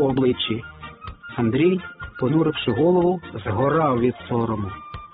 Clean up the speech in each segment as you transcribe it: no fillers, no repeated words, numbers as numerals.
обличчі. Андрій, понуривши голову, згорав від сорому.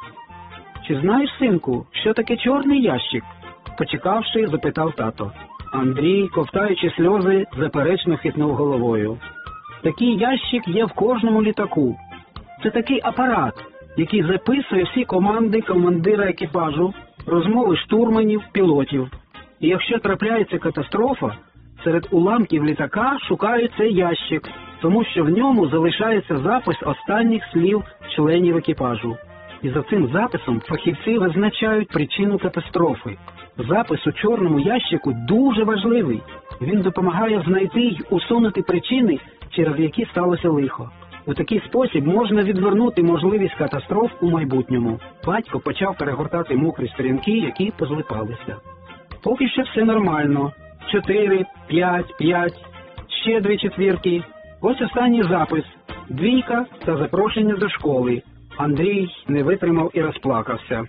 «Чи знаєш, синку, що таке чорний ящик?» Почекавши, запитав тато. Андрій, ковтаючи сльози, заперечно хитнув головою. «Такий ящик є в кожному літаку. Це такий апарат, який записує всі команди командира екіпажу, розмови штурманів, пілотів. І якщо трапляється катастрофа, серед уламків літака шукають цей ящик, тому що в ньому залишається запис останніх слів членів екіпажу. І за цим записом фахівці визначають причину катастрофи. Запис у чорному ящику дуже важливий. Він допомагає знайти й усунути причини, через які сталося лихо. У такий спосіб можна відвернути можливість катастроф у майбутньому. Батько почав перегортати мокрі сторінки, які позлипалися. Поки що все нормально. 4, 5, 5, ще 2 четвірки. Ось останній запис. 2 та запрошення до школи. Андрій не витримав і розплакався.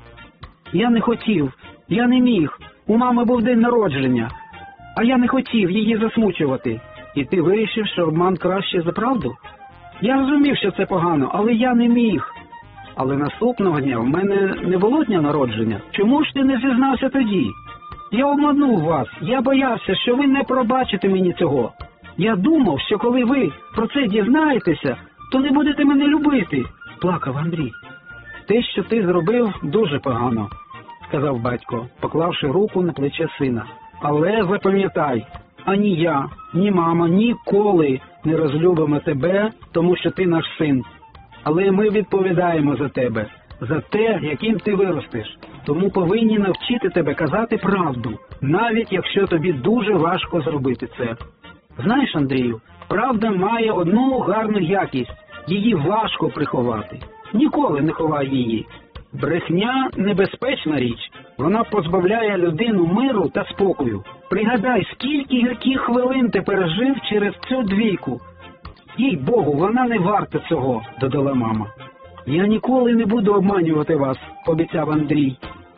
«Я не хотів, я не міг. У мами був день народження. А я не хотів її засмучувати. І ти вирішив, що обман краще за правду? Я розумів, що це погано, але я не міг. Але наступного дня в мене не було дня народження. Чому ж ти не зізнався тоді? Я обманув вас. Я боявся, що ви не пробачите мені цього. Я думав, що коли ви про це дізнаєтеся, то не будете мене любити», – плакав Андрій. «Те, що ти зробив, дуже погано», – сказав батько, поклавши руку на плече сина. «Але запам'ятай, ані я, ні мама ніколи не розлюбимо тебе, тому що ти наш син. Але ми відповідаємо за тебе, за те, яким ти виростеш. Тому повинні навчити тебе казати правду, навіть якщо тобі дуже важко зробити це. Знаєш, Андрію, правда має одну гарну якість. Її важко приховати. Ніколи не ховай її. Брехня – небезпечна річ. Вона позбавляє людину миру та спокою. Пригадай, скільки гірких хвилин ти пережив через цю 2. Їй-богу, вона не варта цього», – додала мама. «Я ніколи не буду обманювати вас», – обіцяв Андрій.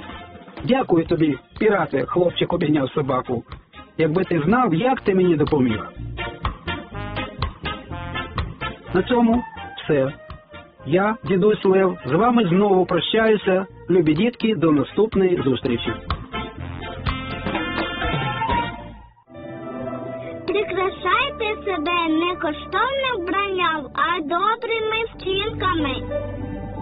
«Дякую тобі, пірате», – хлопчик обійняв собаку. «Якби ти знав, як ти мені допоміг». На цьому все. Я, дідусь Лев, з вами знову прощаюся. Любі дітки, до наступної зустрічі. Прикрашайте себе не коштовним вбранням, а добрими вчинками.